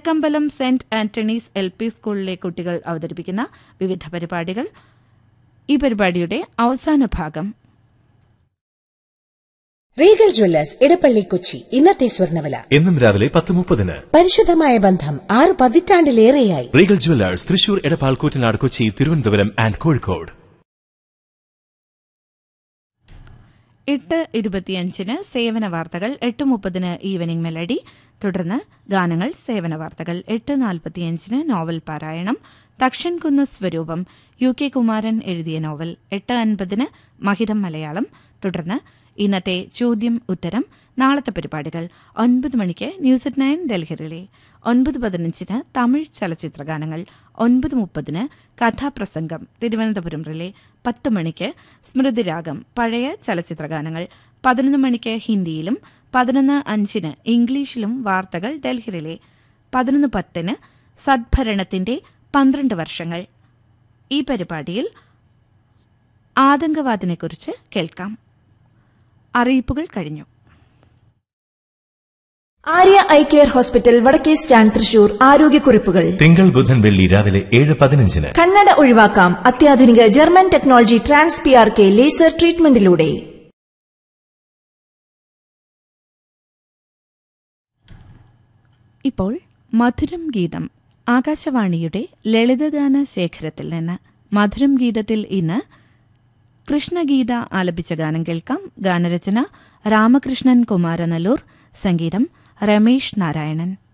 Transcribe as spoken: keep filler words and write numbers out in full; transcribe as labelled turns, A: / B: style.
A: തേക്കമ്പലം saint Antony's L P സ്കൂളിലെ കുട്ടികൾ അവതരിപ്പിക്കുന്ന വിവിധ പരിപാടികൾ. ഈ പരിപാടിയുടെ അവസാന ഭാഗം.
B: Regal Jewellers Edappally Kochi. ഇന്നത്തെ സ്വർണ്ണവില
C: എന്നും രാവിലെ പത്ത് മുപ്പതിന്.
B: പരിശുദ്ധമായ ബന്ധം ആറ് പതിറ്റാണ്ടിലേറെയായി.
C: Regal Jewellers Thrissur, Edappal, Koottanad, Kochi, Thiruvananthapuram and Kozhikode.
A: എട്ട് ഇരുപത്തിയഞ്ചിന് സേവന വാർത്തകൾ, എട്ട് മുപ്പതിന് ഈവനിംഗ് മെലഡി, തുടർന്ന് ഗാനങ്ങൾ, സേവന വാർത്തകൾ. എട്ട് നാൽപ്പത്തിയഞ്ചിന് നോവൽ പാരായണം, തക്ഷൻകുന്ന് സ്വരൂപം, യു കെ കുമാരൻ എഴുതിയ നോവൽ. എട്ട് അൻപതിന് മഹിതം മലയാളം, തുടർന്ന് ഇന്നത്തെ ചോദ്യം ഉത്തരം, നാളത്തെ പരിപാടികൾ. ഒൻപത് മണിക്ക് ന്യൂസ് അറ്റ് നയൻ ഡൽഹിയിലെ. ഒൻപത് പതിനഞ്ചിന് തമിഴ് ചലച്ചിത്ര ഗാനങ്ങൾ. ഒൻപത് മുപ്പതിന് കഥാപ്രസംഗം തിരുവനന്തപുരം റിലേ. പത്ത് മണിക്ക് സ്മൃതിരാഗം പഴയ ചലച്ചിത്ര ഗാനങ്ങൾ. പതിനൊന്ന് മണിക്ക് ഹിന്ദിയിലും പതിനൊന്ന് അഞ്ചിന് ഇംഗ്ലീഷിലും വാർത്തകൾ ഡൽഹി റിലേ. പതിനൊന്ന് പത്തിന് സദ്ഭരണത്തിന്റെ പന്ത്രണ്ട് വർഷങ്ങൾ. ഈ പരിപാടിയിൽ ആതങ്കവാദിനെക്കുറിച്ച് കേൾക്കാം. അറിയിപ്പുകൾ കഴിഞ്ഞു.
D: ആര്യ ഐ കെയർ ഹോസ്പിറ്റൽ, വടക്കേ സ്റ്റാൻഡ്, തൃശൂർ. ആരോഗ്യക്കുറിപ്പുകൾ
C: തിങ്കൾ, ബുധൻ, വെള്ളി രാവിലെ ഏഴ് പതിനഞ്ചിന്.
D: കണ്ണട ഒഴിവാക്കാം അത്യാധുനിക German technology trans P R K laser ട്രീറ്റ്മെന്റിലൂടെ.
A: ഇപ്പോൾ മധുരം ഗീതം, ആകാശവാണിയുടെ ലളിതഗാന ശേഖരത്തിൽ നിന്ന്. മധുരം ഗീതത്തിൽ ഇന്ന് കൃഷ്ണഗീത ആലപിച്ച ഗാനം കേൾക്കാം. ഗാനരചന രാമകൃഷ്ണൻ കുമാരനല്ലൂർ, സംഗീതം രമേശ് നാരായണൻ.